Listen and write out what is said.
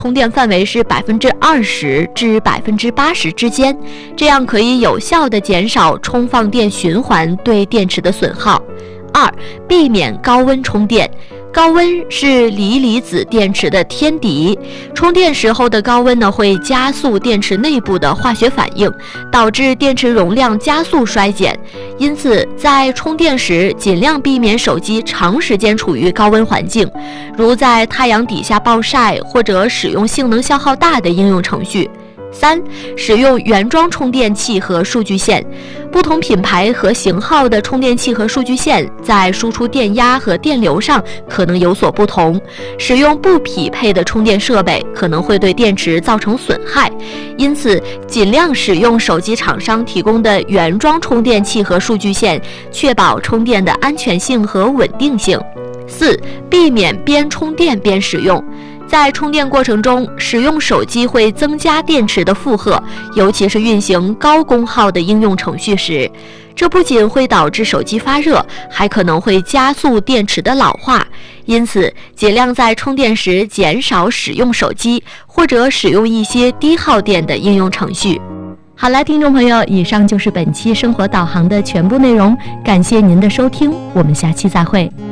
充电范围是20%至80%之间，这样可以有效地减少充放电循环对电池的损耗。2、避免高温充电。高温是锂离子电池的天敌，充电时候的高温呢，会加速电池内部的化学反应，导致电池容量加速衰减。因此，在充电时尽量避免手机长时间处于高温环境，如在太阳底下暴晒或者使用性能消耗大的应用程序。3、使用原装充电器和数据线。不同品牌和型号的充电器和数据线在输出电压和电流上可能有所不同，使用不匹配的充电设备可能会对电池造成损害，因此尽量使用手机厂商提供的原装充电器和数据线，确保充电的安全性和稳定性。4、避免边充电边使用。在充电过程中，使用手机会增加电池的负荷，尤其是运行高功耗的应用程序时，这不仅会导致手机发热，还可能会加速电池的老化。因此，尽量在充电时减少使用手机，或者使用一些低耗电的应用程序。好了，听众朋友，以上就是本期生活导航的全部内容，感谢您的收听，我们下期再会。